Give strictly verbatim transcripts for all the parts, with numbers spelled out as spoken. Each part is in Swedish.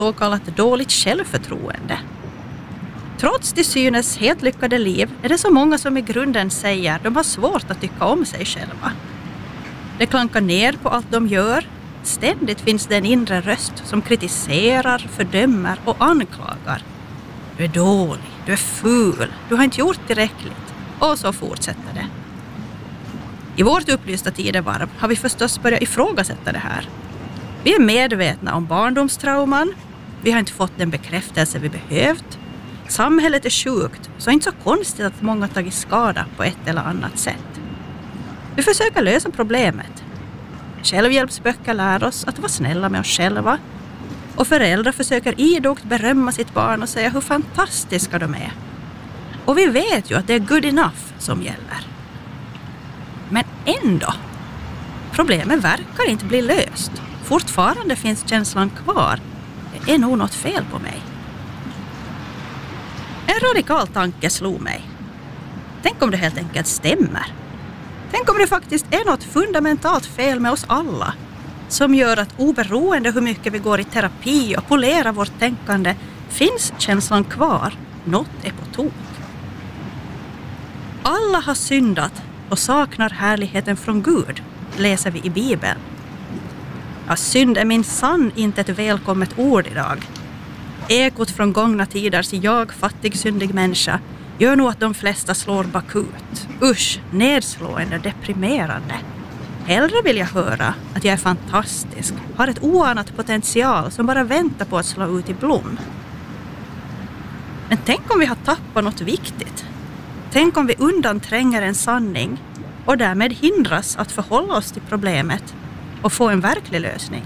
så kallat dåligt självförtroende. Trots de synes helt lyckade liv är det så många som i grunden säger att de har svårt att tycka om sig själva. De klankar ner på allt de gör. Ständigt finns det en inre röst som kritiserar, fördömer och anklagar. Du är dålig, du är ful, du har inte gjort tillräckligt. Och så fortsätter det. I vårt upplysta tidevarv har vi förstås börjat ifrågasätta det här. Vi är medvetna om barndomstrauman. Vi har inte fått den bekräftelse vi behövt. Samhället är sjukt, så är inte så konstigt att många tagit skada på ett eller annat sätt. Vi försöker lösa problemet. Självhjälpsböcker lär oss att vara snälla med oss själva. Och föräldrar försöker idogt berömma sitt barn och säga hur fantastiska de är. Och vi vet ju att det är good enough som gäller. Men ändå, problemet verkar inte bli löst. Fortfarande finns känslan kvar. Det är nog något fel på mig. En radikal tanke slog mig. Tänk om det helt enkelt stämmer. Tänk om det faktiskt är något fundamentalt fel med oss alla som gör att oberoende hur mycket vi går i terapi och polerar vårt tänkande finns känslan kvar. Något är på tok. Alla har syndat och saknar härligheten från Gud, läser vi i Bibeln. Ja, synd är minsann inte ett välkommet ord idag. Ekot från gångna tiders jag, fattig, syndig människa, gör nog att de flesta slår bakut. Usch, nedslående, deprimerande. Hellre vill jag höra att jag är fantastisk, har ett oanat potential som bara väntar på att slå ut i blom. Men tänk om vi har tappat något viktigt. Tänk om vi undantränger en sanning och därmed hindras att förhålla oss till problemet och få en verklig lösning.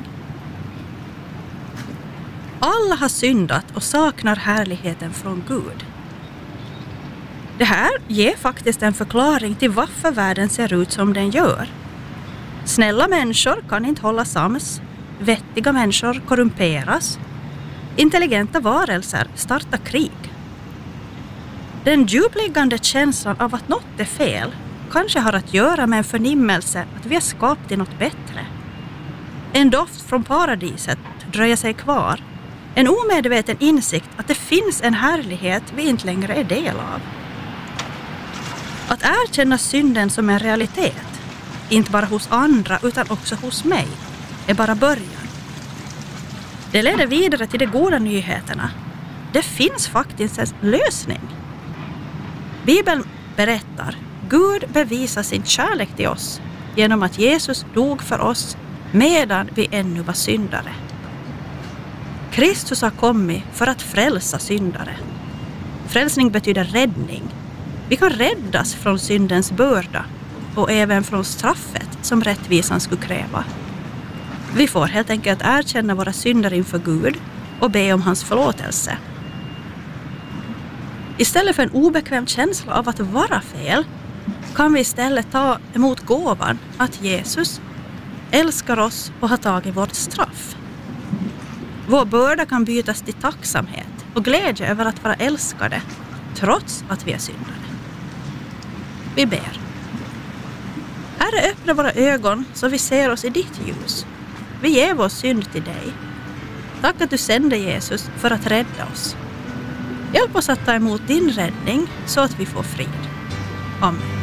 Alla har syndat och saknar härligheten från Gud. Det här ger faktiskt en förklaring till varför världen ser ut som den gör. Snälla människor kan inte hålla sams, vettiga människor korrumperas, intelligenta varelser startar krig. Den djupliggande känslan av att något är fel kanske har att göra med en förnimmelse att vi är skapat till något bättre. En doft från paradiset dröjer sig kvar. En omedveten insikt att det finns en härlighet vi inte längre är del av. Att erkänna synden som en realitet, inte bara hos andra utan också hos mig, är bara början. Det leder vidare till de goda nyheterna. Det finns faktiskt en lösning. Bibeln berättar, Gud bevisar sin kärlek till oss genom att Jesus dog för oss medan vi ännu var syndare. Kristus har kommit för att frälsa syndare. Frälsning betyder räddning. Vi kan räddas från syndens börda och även från straffet som rättvisan skulle kräva. Vi får helt enkelt erkänna våra synder inför Gud och be om hans förlåtelse. Istället för en obekväm känsla av att vara fel kan vi istället ta emot gåvan att Jesus älskar oss och har tagit vårt straff. Vår börda kan bytas till tacksamhet och glädje över att vara älskade trots att vi är syndare. Vi ber. Herre, öppna våra ögon så vi ser oss i ditt ljus. Vi ger vår synd till dig. Tack att du sände Jesus för att rädda oss. Hjälp oss att ta emot din räddning så att vi får frid. Amen.